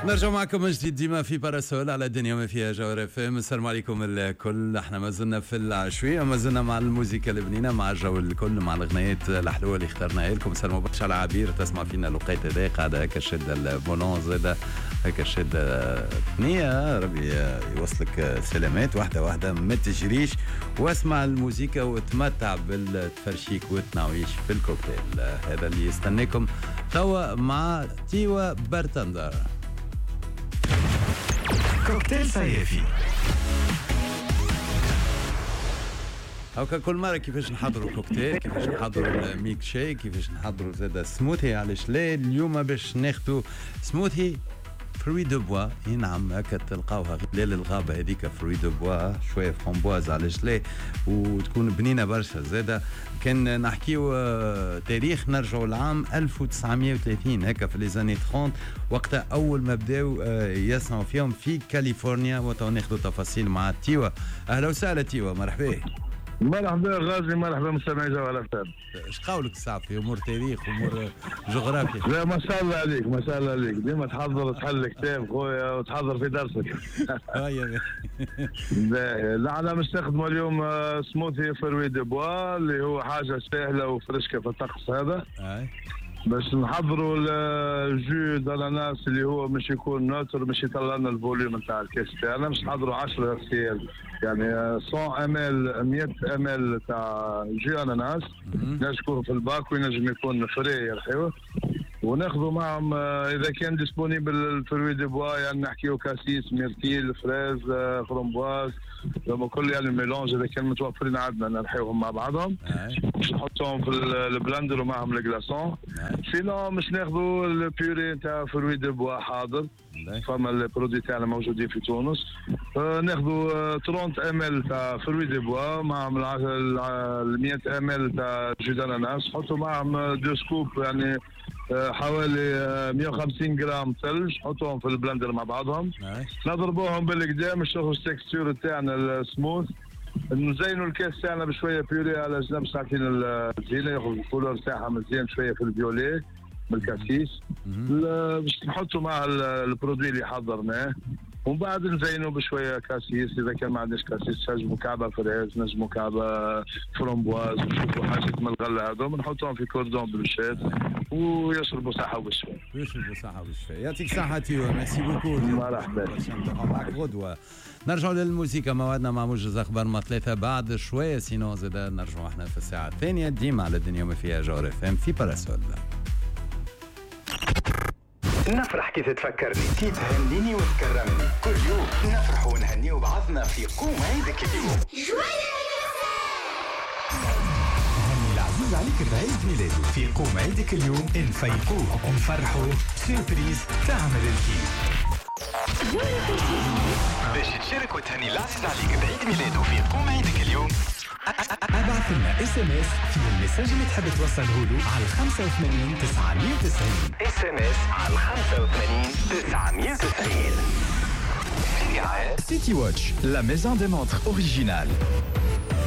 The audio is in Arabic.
نرجع معكم من جديد ديما في باراسول على الدنيا ما فيها جوهر اف ام. السلام عليكم الكل. احنا ما زلنا في العشوية، ما زلنا مع الموسيقى اللبنانية، مع الجو الكل، مع الاغنيات الحلوة اللي اخترناها لكم. سلموا برشا على عبير تسمع فينا الوقيت هذا، قاعدة هكا الشدة البولون زاده هكا الشدة ثنية. ربي يوصلك سلامات، واحدة واحدة ما تجريش، واسمع الموسيقى وتمتع بالتفرشيك والتناويش في الكوكتيل. هذا اللي يستناكم توا مع تيوا بارتندر. كوكتيل صيفي. هاكا كل مرة كيفاش نحضروا كوكتيل، كيفاش نحضروا الميك شيك، كيفاش نحضروا زادا سموثي. علاش لا؟ اليوم باش ناخذوا سموثي فروي دو بوا. نعم هكا تلقاوها خلال الغابة هذيك، فروي دو بوا شوية فramboise، علاش لا؟ وتكون بنينة برشا زادا. كان نحكيو تاريخ، نرجعوا العام 1930 هكا في ليزاني 30، وقتها أول ما بداو يصنعوا فيهم في كاليفورنيا. وتو ناخذوا تفاصيل مع تيوا. أهلا وسهلا تيوا، مرحبا. مرحبا غازي، مرحبا مستمعي جوهر اف. اش قولك صعب في امور تاريخ، امور جغرافيا؟ لا ما شاء الله عليك، ما شاء الله عليك، ديما تحضر تحل كتاب خويا وتحضر في درسك. لا انا مستخدمه اليوم سموثي فروي دو بوا، اللي هو حاجه سهله وفرشكه في الطقس هذا. باش نحضروا الجو داناناس اللي هو مش يكون نوتر، مش يطلع لنا الفوليوم نتاع الكاس تاعنا. باش نحضروا 10 غسيل، يعني 100 ml 100 ml تاع جو اناناس. ينجم يكون في الباك وينجم يكون فري يرحيوه. وناخذوا معهم اذا كان ديسبونيبل الفروي دي بوا، يعني نحكيو كاسيس، ميرتيل، فريز، فرومبواز، لما كل يعني الميلونج اذا كان متوفرين عندنا نرحيوهم مع بعضهم. باش نحطهم في البلندر ومعهم الكلاسون. سينو مش ناخذوا البيوري نتاع فروي دي بوا حاضر، فما البرودوي تاعنا موجودين في تونس. ناخذوا 30 ml تاع فروي دي بوا معهم 100 ml تاع جو داناناس. حطوا معهم 2 سكوب، يعني حوالي 150 جرام ثلج، حطوهم في البلندر مع بعضهم. نضربوهم بالقدام باش تاخذ التكستور تاعنا السموث. نزينوا الكاس تاعنا بشويه بيوري على جنب ساعتين الزينه، ياخذ الكولور تاعها مزيان شويه في الفيولي بالكاسيس. باش نحطوا مع البرودوي اللي حضرناه، ومن بعد نزينوا بشويه كاسيس. اذا كان ما عندناش كاسيس نجموا كعبه فريز، نجموا كعبه فرومبواز، نشوفوا حاجه من الغله هذوم نحطوهم في كوردون بلوشات ويشربوا صحه وبالشفاء. يشربوا صحه وبالشفاء. يعطيك صحه تيوا، ميرسي بوكو. مرحبا. معك غدوه. نرجعوا للموسيقى، موعدنا مع موجز اخبار ما 3 بعد شويه، سينو زاد نرجعوا احنا في الساعه الثانيه ديما على الدنيا ما فيها جوهر اف ام في باراسول. نفرح كيف تفكرني، كي تهنيني وتكرمني، كل يوم نفرح ونهني بعضنا في قوم عيدك اليوم. هني العزيز عليك بعيد ميلاده في قوم عيدك اليوم، نفيقوه ونفرحوا سيربريز تعمل الكيف. باش تشارك وتهني العزيز عليك بعيد ميلاده في قوم عيدك اليوم، ابعث لنا SMS فيه المساج اللي تحب توصله له على 85 990. SMS على 85 990. City Watch, la maison des montres originale.